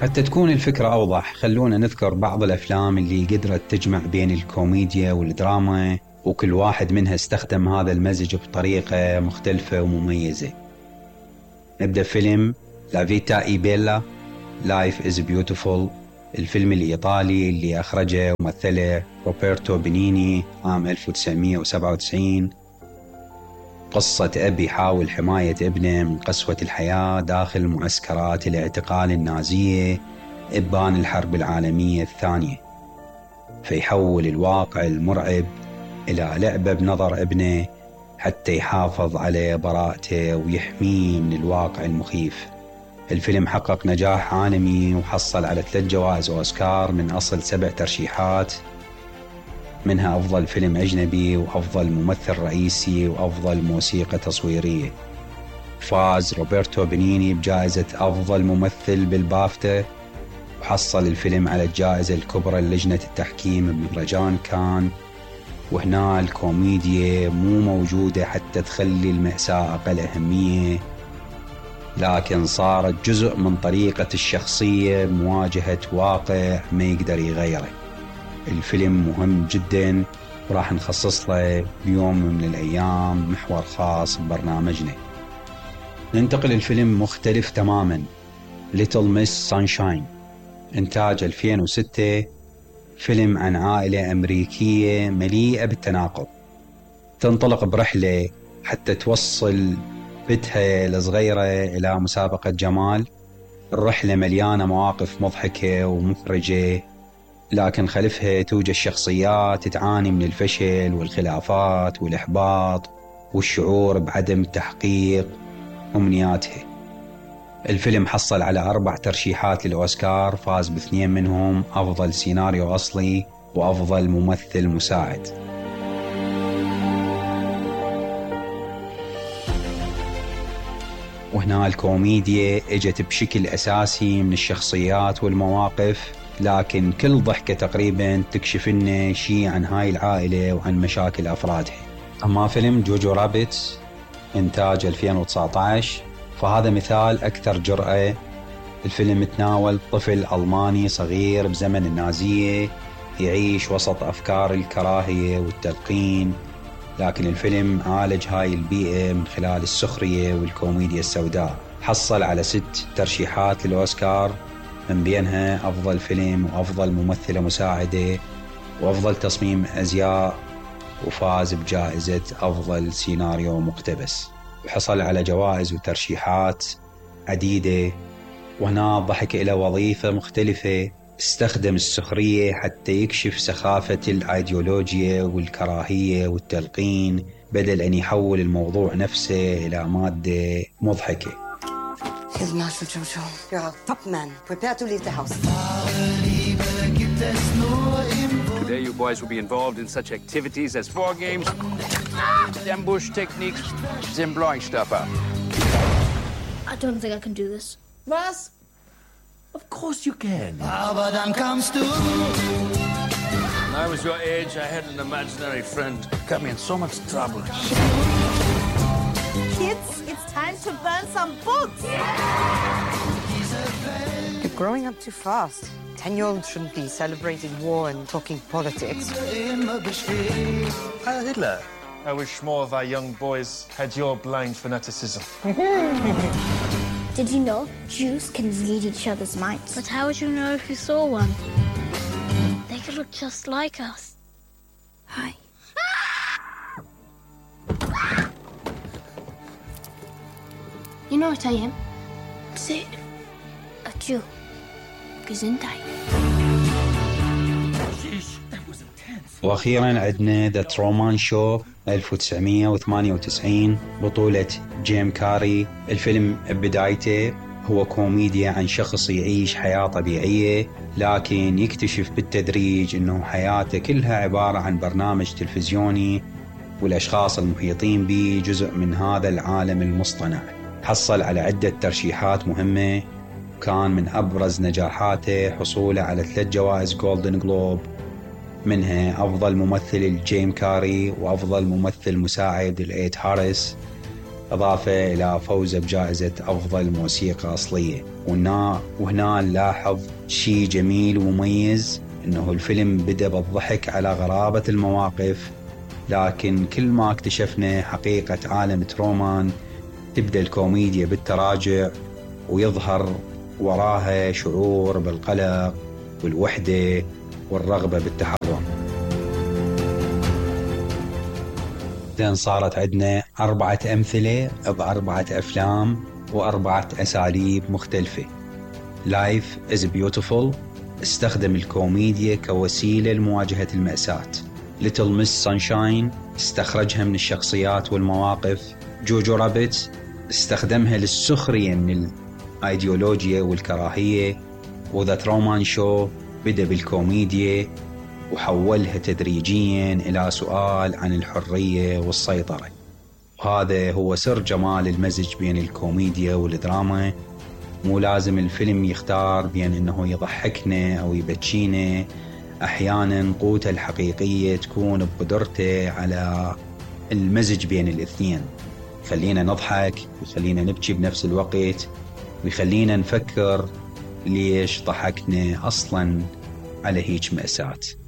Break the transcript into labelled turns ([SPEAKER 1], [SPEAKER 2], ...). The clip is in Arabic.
[SPEAKER 1] حتى تكون الفكرة أوضح، خلونا نذكر بعض الأفلام اللي قدرت تجمع بين الكوميديا والدراما، وكل واحد منها استخدم هذا المزج بطريقة مختلفة ومميزة. نبدأ فيلم لا فيتا إي بيلا لايف إز بيوتيفول، الفيلم الإيطالي اللي أخرجه ومثله روبرتو بينيني عام 1997. قصة أب يحاول حماية ابنه من قسوة الحياة داخل معسكرات الاعتقال النازية إبان الحرب العالمية الثانية، فيحول الواقع المرعب إلى لعبة بنظر ابنه حتى يحافظ على براءته ويحميه من الواقع المخيف. الفيلم حقق نجاح عالمي وحصل على 3 جوائز أوسكار من أصل 7 ترشيحات، منها أفضل فيلم أجنبي وأفضل ممثل رئيسي وأفضل موسيقى تصويرية. فاز روبرتو بينيني بجائزة أفضل ممثل بالبافتا، وحصل الفيلم على الجائزة الكبرى للجنة التحكيم بمهرجان كان. وهنا الكوميديا مو موجودة حتى تخلي المأساة أقل أهمية، لكن صارت جزء من طريقة الشخصية مواجهة واقع ما يقدر يغيره. الفيلم مهم جدا وراح نخصص له بيوم من الأيام محور خاص ببرنامجنا. ننتقل الفيلم مختلف تماما، Little Miss Sunshine، إنتاج 2006، فيلم عن عائلة أمريكية مليئة بالتناقض، تنطلق برحلة حتى توصل بنتها الصغيرة إلى مسابقة جمال. الرحلة مليانة مواقف مضحكة ومحرجة، لكن خلفها توجد شخصيات تعاني من الفشل والخلافات والإحباط والشعور بعدم تحقيق أمنياتها. الفيلم حصل على 4 ترشيحات للأوسكار، فاز ب2 منهم أفضل سيناريو أصلي وأفضل ممثل مساعد. وهنا الكوميديا اجت بشكل أساسي من الشخصيات والمواقف، لكن كل ضحكة تقريبا تكشف لنا شيء عن هاي العائلة وعن مشاكل أفرادها. أما فيلم جوجو رابيت إنتاج 2019 فهذا مثال أكثر جرأة. الفيلم تناول طفل ألماني صغير بزمن النازية يعيش وسط أفكار الكراهية والتلقين، لكن الفيلم عالج هاي البيئة من خلال السخرية والكوميديا السوداء. حصل على 6 ترشيحات للأوسكار، من بينها أفضل فيلم وأفضل ممثلة مساعدة وأفضل تصميم أزياء، وفاز بجائزة أفضل سيناريو مقتبس، وحصل على جوائز وترشيحات عديدة. وهنا ضحك إلى وظيفة مختلفة، استخدم السخرية حتى يكشف سخافة الأيديولوجيا والكراهية والتلقين، بدل أن يحول الموضوع نفسه إلى مادة مضحكة.
[SPEAKER 2] Here's Master Jojo. You're a top man. Prepare to leave the house.
[SPEAKER 3] Today you boys will be involved in such activities as 4 games, ambush techniques, and blowing stuff up.
[SPEAKER 4] I don't think I can do this.
[SPEAKER 5] Was? Of course you can.
[SPEAKER 6] Aber dann kamst du.
[SPEAKER 3] When I was your age, I had an imaginary friend. Got me in so much trouble.
[SPEAKER 5] Kids, it's time to burn some books.
[SPEAKER 2] You're growing up too fast. 10-year-olds shouldn't be celebrating war and talking politics.
[SPEAKER 7] Heil Hitler. I wish more of our young boys had your blind fanaticism.
[SPEAKER 4] Did you know Jews can read each other's minds?
[SPEAKER 8] But how would you know if you saw one? They could look just like us.
[SPEAKER 4] Hi. You know what I am?
[SPEAKER 8] Say it.
[SPEAKER 4] A Jew. Gesundheit.
[SPEAKER 1] وأخيرا عندنا ذا ترومان شو 1998، بطولة جيم كاري. الفيلم بدايته هو كوميديا عن شخص يعيش حياة طبيعية، لكن يكتشف بالتدريج أنه حياته كلها عبارة عن برنامج تلفزيوني، والأشخاص المحيطين به جزء من هذا العالم المصطنع. حصل على عدة ترشيحات مهمة، كان من أبرز نجاحاته حصوله على 3 جوائز جولدن جلوب، منها أفضل ممثل جيم كاري وأفضل ممثل مساعد الإيد هاريس. إضافة إلى فوزه بجائزة أفضل موسيقى أصلية. وهنا نلاحظ شيء جميل ومميز، إنه الفيلم بدأ بالضحك على غرابة المواقف، لكن كل ما اكتشفنا حقيقة عالم ترومان تبدأ الكوميديا بالتراجع، ويظهر وراها شعور بالقلق والوحدة والرغبة بالتحرر. صارت عندنا 4 أمثلة ب4 أفلام و4 أساليب مختلفة. Life is Beautiful استخدم الكوميديا كوسيلة لمواجهة المأساة. Little Miss Sunshine استخرجها من الشخصيات والمواقف. جوجو رابت استخدمها للسخرية من الأيديولوجيا والكراهية. وذا ترومان شو بدأ بالكوميديا وحولها تدريجيا إلى سؤال عن الحرية والسيطرة. وهذا هو سر جمال المزج بين الكوميديا والدراما. مو لازم الفيلم يختار بين أنه يضحكنا أو يبكينا، أحيانا قوته الحقيقية تكون بقدرته على المزج بين الاثنين، خلينا نضحك وخلينا نبكي بنفس الوقت، ويخلينا نفكر ليش ضحكنا أصلا على هيج مأساة.